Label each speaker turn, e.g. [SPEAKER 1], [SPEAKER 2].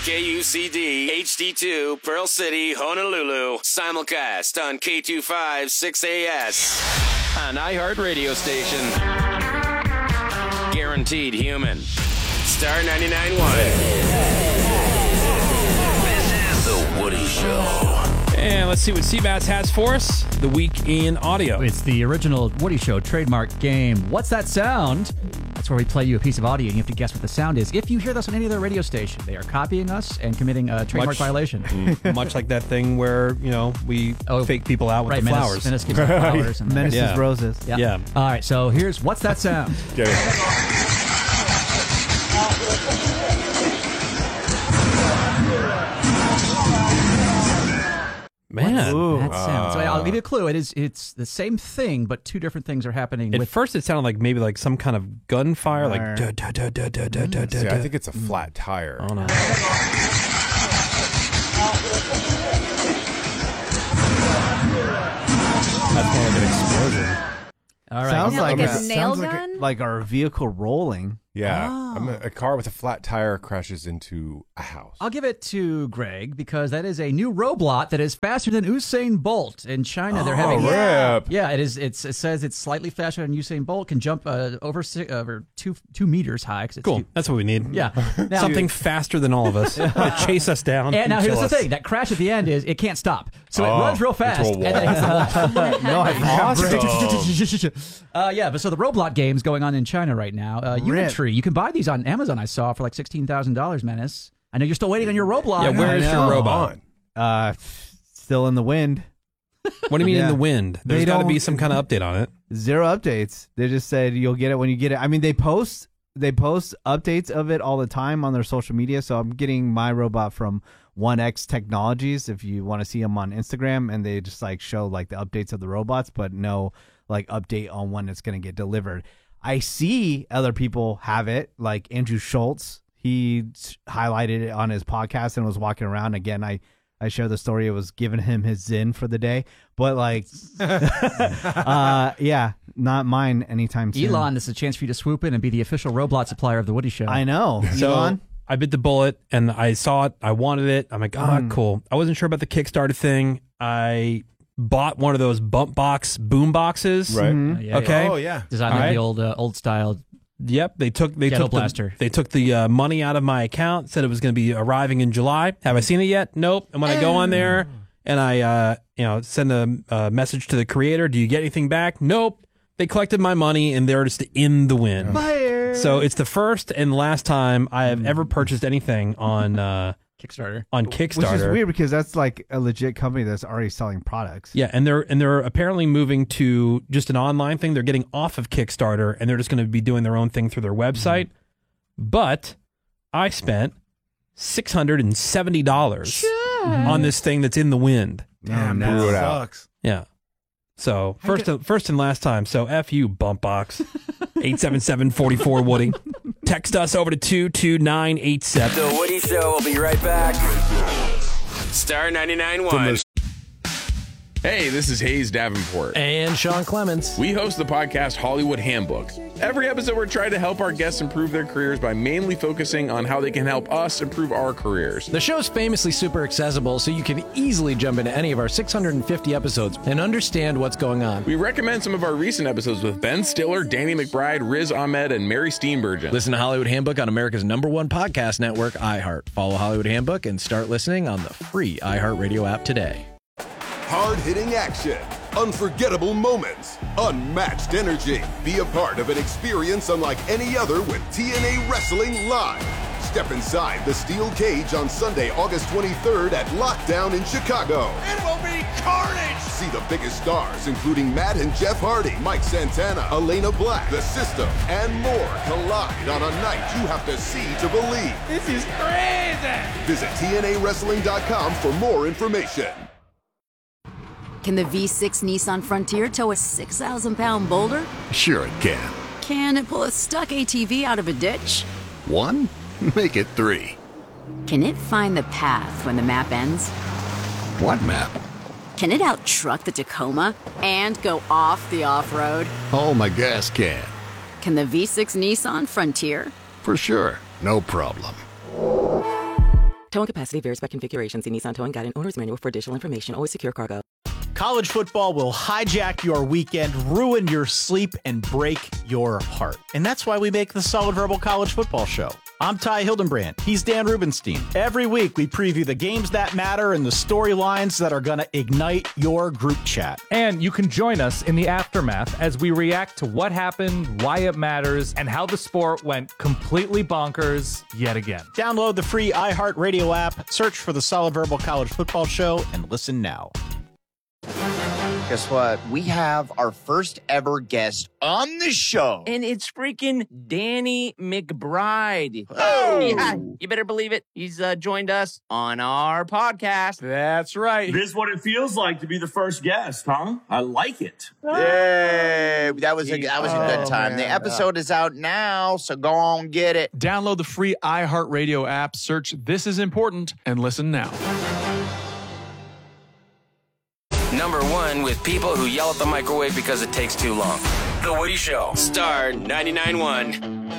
[SPEAKER 1] KUCD HD2 Pearl City, Honolulu. Simulcast on K25 6AS. An iHeart radio station. Guaranteed human. Star 99.1. This is The Woody Show.
[SPEAKER 2] And let's see what Seabass has for us. The week in audio.
[SPEAKER 3] It's the original Woody Show trademark game. What's that sound? That's where we play you a piece of audio and you have to guess what the sound is. If you hear this on any other radio station, they are copying us and committing a trademark violation.
[SPEAKER 2] Much like that thing where, we fake people out with the flowers.
[SPEAKER 3] Menace gives out flowers. And
[SPEAKER 4] Menace's roses.
[SPEAKER 3] Yeah. All right, so here's What's That Sound?
[SPEAKER 5] Get it.
[SPEAKER 2] Man.
[SPEAKER 3] Ooh, that sound. So I'll give you a clue. It's the same thing, but two different things are happening.
[SPEAKER 2] At first, it sounded like maybe like some kind of gunfire, like da da da da da da da da.
[SPEAKER 5] I think it's a flat tire.
[SPEAKER 2] Oh no! That's more like an explosion.
[SPEAKER 3] All right.
[SPEAKER 4] Sounds like
[SPEAKER 6] a nail gun?
[SPEAKER 4] Like our vehicle rolling.
[SPEAKER 5] Yeah. A car with a flat tire crashes into a house.
[SPEAKER 3] I'll give it to Greg because that is a new robot that is faster than Usain Bolt in China. They're having
[SPEAKER 5] rip.
[SPEAKER 3] Yeah, it is. It says it's slightly faster than Usain Bolt. Can jump over 2 meters high. It's
[SPEAKER 2] Cool. That's what we need.
[SPEAKER 3] Yeah. Now,
[SPEAKER 2] something faster than all of us to chase us down.
[SPEAKER 3] And now
[SPEAKER 2] kill
[SPEAKER 3] here's
[SPEAKER 2] us.
[SPEAKER 3] the thing: that crash at the end is it can't stop, so it runs real fast.
[SPEAKER 5] Into a wall.
[SPEAKER 3] And then it hits the wall.
[SPEAKER 4] No, I
[SPEAKER 3] Yeah, but so the Roblox game's going on in China right now. Unitree, you can buy these on Amazon. I saw for like $16,000. Menace. I know you're still waiting on your Roblox.
[SPEAKER 2] Yeah, where is your robot?
[SPEAKER 4] Still in the wind.
[SPEAKER 2] What do you mean in
[SPEAKER 4] Yeah.
[SPEAKER 2] the wind? There's
[SPEAKER 4] They
[SPEAKER 2] got to
[SPEAKER 4] don't-
[SPEAKER 2] be some kind of update on it.
[SPEAKER 4] Zero updates. They just said you'll get it when you get it. I mean, they post updates of it all the time on their social media. So I'm getting my robot from 1X Technologies. If you want to see them on Instagram, and they just like show like the updates of the robots, but no like update on when it's going to get delivered. I see other people have it, like Andrew Schultz. He highlighted it on his podcast and was walking around. Again, I shared the story. It was giving him his zen for the day. But like, yeah, not mine anytime soon.
[SPEAKER 3] Elon, this is a chance for you to swoop in and be the official Roblox supplier of the Woody Show.
[SPEAKER 4] I know.
[SPEAKER 2] So
[SPEAKER 4] Elon?
[SPEAKER 2] I bit the bullet and I saw it. I wanted it. I'm like, cool. I wasn't sure about the Kickstarter thing. I bought one of those bump box boom boxes.
[SPEAKER 5] Right.
[SPEAKER 3] Yeah,
[SPEAKER 2] Okay.
[SPEAKER 3] yeah.
[SPEAKER 5] Oh, yeah.
[SPEAKER 3] Designed
[SPEAKER 2] All
[SPEAKER 3] like
[SPEAKER 2] right.
[SPEAKER 3] the old style.
[SPEAKER 2] Yep. They took
[SPEAKER 3] blaster.
[SPEAKER 2] They took the money out of my account. Said it was going to be arriving in July. Have I seen it yet? Nope. And when I go on there and I send a message to the creator, do you get anything back? Nope. They collected my money and they're just in the wind.
[SPEAKER 4] Fire.
[SPEAKER 2] So it's the first and last time I have ever purchased anything on
[SPEAKER 3] Kickstarter.
[SPEAKER 2] Kickstarter.
[SPEAKER 4] Which is weird because that's like a legit company that's already selling products.
[SPEAKER 2] Yeah, and they're apparently moving to just an online thing. They're getting off of Kickstarter and they're just going to be doing their own thing through their website. But I spent $670 on this thing that's in the wind.
[SPEAKER 5] Damn, blew it out.
[SPEAKER 7] Sucks.
[SPEAKER 2] Yeah. So first and last time. So F you, bump box. 877-44 Woody. Text us over to 22987.
[SPEAKER 1] The Woody Show will be right back. Star 99.1.
[SPEAKER 7] Hey, this is Hayes Davenport.
[SPEAKER 8] And Sean Clements.
[SPEAKER 7] We host the podcast Hollywood Handbook. Every episode, we're trying to help our guests improve their careers by mainly focusing on how they can help us improve our careers.
[SPEAKER 8] The show's famously super accessible, so you can easily jump into any of our 650 episodes and understand what's going on.
[SPEAKER 7] We recommend some of our recent episodes with Ben Stiller, Danny McBride, Riz Ahmed, and Mary Steenburgen.
[SPEAKER 8] Listen to Hollywood Handbook on America's #1 podcast network, iHeart. Follow Hollywood Handbook and start listening on the free iHeartRadio app today.
[SPEAKER 9] Hard-hitting action, unforgettable moments, unmatched energy. Be a part of an experience unlike any other with TNA Wrestling Live. Step inside the steel cage on Sunday, August 23rd at Lockdown in Chicago. It will be carnage! See the biggest stars, including Matt and Jeff Hardy, Mike Santana, Elena Black, The System, and more collide on a night you have to see to believe.
[SPEAKER 10] This is crazy!
[SPEAKER 9] Visit TNAWrestling.com for more information.
[SPEAKER 6] Can the V6 Nissan Frontier tow a 6,000-pound boulder?
[SPEAKER 11] Sure it can.
[SPEAKER 6] Can it pull a stuck ATV out of a ditch?
[SPEAKER 11] 1? Make it 3.
[SPEAKER 6] Can it find the path when the map ends?
[SPEAKER 11] What map?
[SPEAKER 6] Can it out-truck the Tacoma and go off the off-road?
[SPEAKER 11] Oh, my gas can.
[SPEAKER 6] Can the V6 Nissan Frontier?
[SPEAKER 11] For sure. No problem.
[SPEAKER 12] Towing capacity varies by configuration. See Nissan Towing Guide and Owner's Manual for additional information. Always secure cargo.
[SPEAKER 13] College football will hijack your weekend, ruin your sleep, and break your heart. And that's why we make the Solid Verbal College Football Show. I'm Ty Hildenbrand. He's Dan Rubenstein. Every week, we preview the games that matter and the storylines that are going to ignite your group chat.
[SPEAKER 14] And you can join us in the aftermath as we react to what happened, why it matters, and how the sport went completely bonkers yet again.
[SPEAKER 13] Download the free iHeartRadio app, search for the Solid Verbal College Football Show, and listen now.
[SPEAKER 15] Guess what? We have our first ever guest on the show.
[SPEAKER 16] And it's freaking Danny McBride.
[SPEAKER 15] Oh!
[SPEAKER 16] Yeah, you better believe it. He's joined us on our podcast.
[SPEAKER 17] That's right.
[SPEAKER 18] This is what it feels like to be the first guest, huh? I like it.
[SPEAKER 15] Yay! That was a good time.
[SPEAKER 18] Man.
[SPEAKER 15] The episode is out now, so go on, get it.
[SPEAKER 17] Download the free iHeartRadio app, search This Is Important, and listen now.
[SPEAKER 1] Number one with people who yell at the microwave because it takes too long. The Woody Show. Star 99.1.